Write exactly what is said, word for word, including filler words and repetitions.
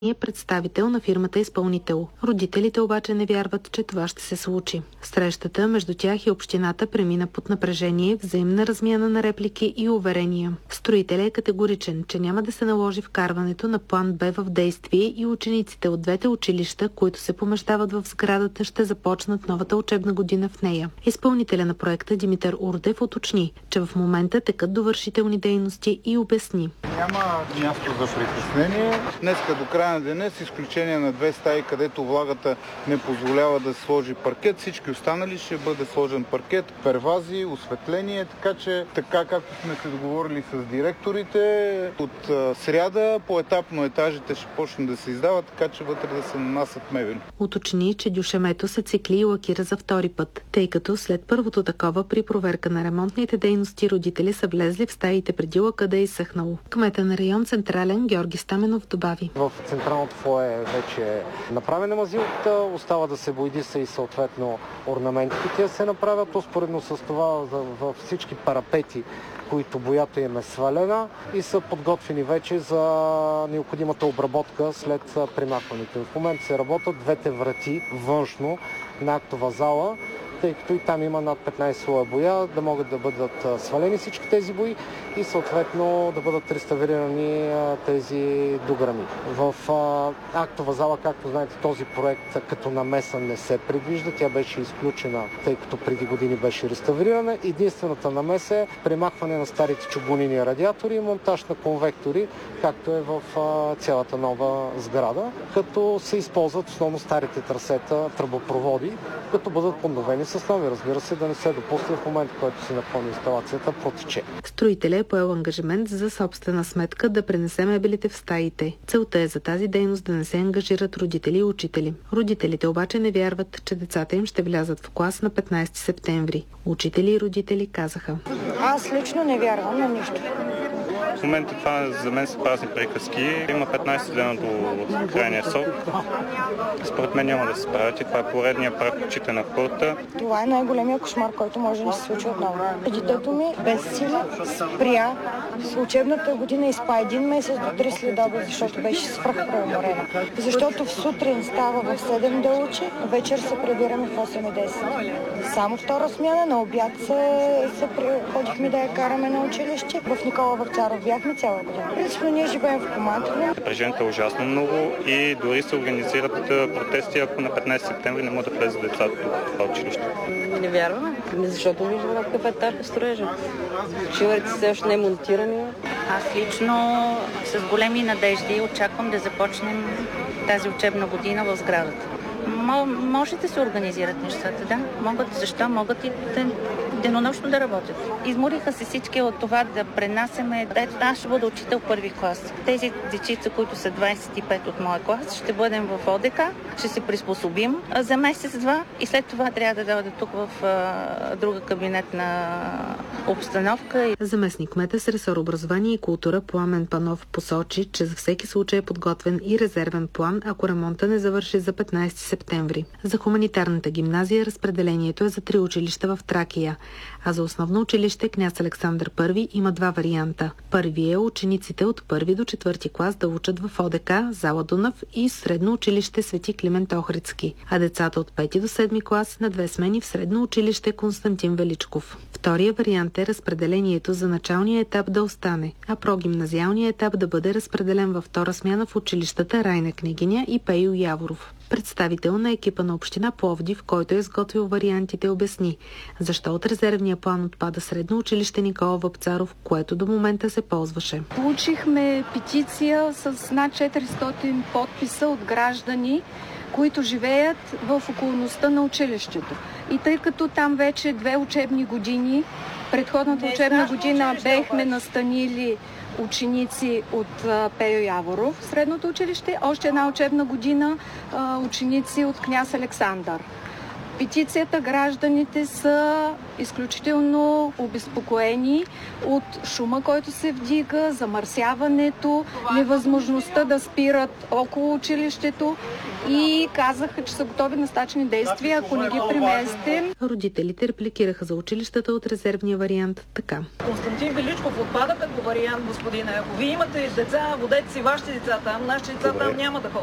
е представител на фирмата изпълнител. Родителите обаче не вярват, че това ще се случи. Срещата между тях и общината премина под напрежение, взаимна размяна на реплики и уверения. Строителят е категоричен, че няма да се наложи вкарването на план Б в действие и учениците от двете училища, които се помещават в сградата, ще започнат новата учебна година в нея. Изпълнителят на проекта Димитър Урдев уточни, че в момента текат довършителни дейности и обясни. Няма място за притеснение. Днеска до края на деня, с изключение на две стаи, където влагата не позволява да се сложи паркет, всички останали ще бъде сложен паркет, первази, осветление, така че така както сме се договорили с директорите, от сряда поетапно етажите ще почнат да се издават, така че вътре да се нанасят мебели. Уточни, че дюшемето се цикли и лакира за втори път, тъй като след първото такова при проверка на ремонтните дейности родители са влезли в стаите преди лака да е изсъхнало. Кмета на район Централен Георги Стаменов добави. В централното фоайе вече е направена мазилката, остава да се боядиса и съответно орнаментите. Те се направят успоредно с това във всички парапети, които боята им е свалена и са подготвени вече за необходимата обработка след премахването. В момента се работят двете врати външно на актова зала, тъй като и там има над петнайсет слоя боя, да могат да бъдат свалени всички тези бои и съответно да бъдат реставрирани тези дограми. В актова зала, както знаете, този проект като намеса не се предвижда. Тя беше изключена, тъй като преди години беше реставрирана. Единствената намеса е премахване на старите чугунини радиатори и монтаж на конвектори, както е в цялата нова сграда, като се използват основно старите трасета, тръбопроводи, като бъдат подновени с нови, разбира се, да не се допусне в момента, в който се напълни инсталацията, протече. Строителят е поел ангажимент за собствена сметка да пренесе мебелите в стаите. Целта е за тази дейност да не се ангажират родители и учители. Родителите обаче не вярват, че децата им ще влязат в клас на петнайсети септември. Учители и родители казаха: Аз лично не вярвам на нищо. В момента това за мен са празни приказки. Има петнайсет дена до крайния срок. Според мен няма да се справят и това е поредния прах в очите на хората. Това е най-големия кошмар, който може да се случи отново. Детето ми без сила спря с учебната година и спа един месец до три следобед, защото беше свръхпреуморена. Защото в сутрин става в седем да учи, вечер се прибираме в осем и десет. Само втора смяна, на обяд се, се ходихме да я караме на училище. В Никола Вапцаров бяхме цяла година. Принципно ние живеем в Коматово. Напрежението е ужасно много и дори се организират протести, ако на петнайсети септември не могат да влезат децата в това училище. Не вярваме, защото виждаме на какъв етап е строежа. Чиварите все още не е монтирани. Аз лично с големи надежди очаквам да започнем тази учебна година в сградата. Може да се организират нещата, да. Могат, защо? Могат и денонощно да работят. Измориха се всички от това да пренасяме. Ето, аз ще бъда учител първи клас. Тези дечица, които са двайсет и пет от моя клас, ще бъдем в ОДК, ще се приспособим за месец-два и след това трябва да дойда тук в а, друга кабинетна обстановка. Заместник кмета с ресор образование и култура Пламен Панов посочи, че за всеки случай е подготвен и резервен план, ако ремонта не завърши за петнайсети септември. За хуманитарната гимназия разпределението е за три училища в Тракия, а за основно училище Княз Александър първи има два варианта. Първи е учениците от първи до четвърти клас да учат в ОДК, зала Дунав и средно училище Свети Климент Охридски, а децата от пети до седми клас на две смени в средно училище Константин Величков. Втория вариант е разпределението за началния етап да остане, а прогимназиалния етап да бъде разпределен във втора смяна в училищата Райна Княгиня и Пейо Яворов. Представител на екипа на община Пловдив, който е изготвил вариантите, обясни защо от резервния план отпада средно училище Никола Вапцаров, което до момента се ползваше. Получихме петиция с над четиристотин подписа от граждани, които живеят в околността на училището. И тъй като там вече две учебни години, предходната учебна година бехме настанили ученици от Пейо Яворов, средното училище, още една учебна година ученици от Княз Александър. петицията гражданите са изключително обезпокоени от шума, който се вдига, замърсяването, невъзможността да спират около училището и казаха, че са готови на стачни действия, ако не ги преместим. Родителите репликираха за училищата от резервния вариант така. Константин Величков отпада като вариант, господине. Ако вие имате деца, водете си вашите деца там, нашите деца там няма да ходят.